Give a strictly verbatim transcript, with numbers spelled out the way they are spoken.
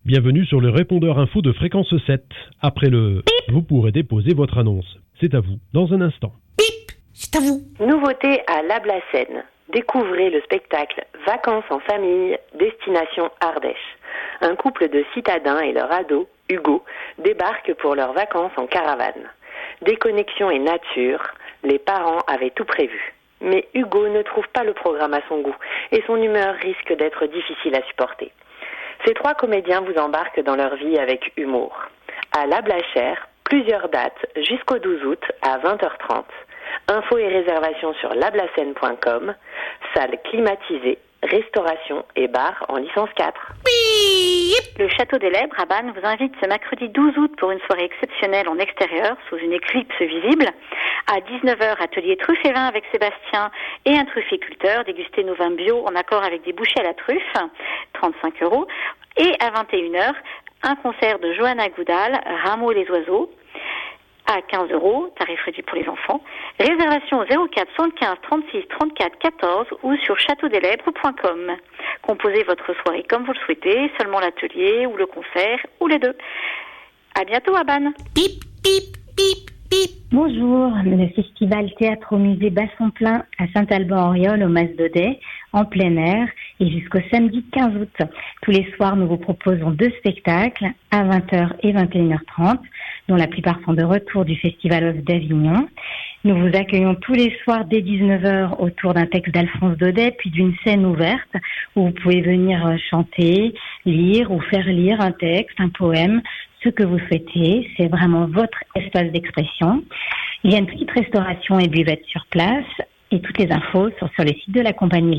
Bienvenue sur le répondeur info de Fréquence sept. Après le bip, vous pourrez déposer votre annonce. C'est à vous, dans un instant. Bip, c'est à vous. Nouveauté à Lablacène. Découvrez le spectacle Vacances en famille, destination Ardèche. Un couple de citadins et leur ado, Hugo, débarquent pour leurs vacances en caravane. Déconnexion et nature, les parents avaient tout prévu. Mais Hugo ne trouve pas le programme à son goût et son humeur risque d'être difficile à supporter. Ces trois comédiens vous embarquent dans leur vie avec humour. À Lablachère, plusieurs dates jusqu'au douze août à vingt heures trente. Infos et réservations sur lablacène point com. Salle climatisée, restauration et bar en licence quatre. Le Château des Lèbres à Bannes vous invite ce mercredi douze août pour une soirée exceptionnelle en extérieur sous une éclipse visible. À dix-neuf heures, atelier truffe et vin avec Sébastien et un trufficulteur. Dégustez nos vins bio en accord avec des bouchées à la truffe, trente-cinq euros. Et à vingt et une heures, un concert de Johanna Goudal, Rameau et les oiseaux, à quinze euros, tarif réduit pour les enfants. Réservation au zéro quatre soixante-quinze trente-six trente-quatre quatorze ou sur château des lèbres point com. Composez votre soirée comme vous le souhaitez, seulement l'atelier ou le concert ou les deux. À bientôt à Bannes. Bip, bip, bip, bip. Bonjour, le festival Théâtre au musée Basson-Plein à Saint-Alban-Auriol au Mas d'Audet, en plein air et jusqu'au samedi quinze août. Tous les soirs, nous vous proposons deux spectacles à vingt heures et vingt et une heures trente, dont la plupart sont de retour du Festival Off d'Avignon. Nous vous accueillons tous les soirs dès dix-neuf heures autour d'un texte d'Alphonse Daudet, puis d'une scène ouverte où vous pouvez venir chanter, lire ou faire lire un texte, un poème, ce que vous souhaitez. C'est vraiment votre espace d'expression. Il y a une petite restauration et buvette sur place et toutes les infos sont sur le site de la compagnie.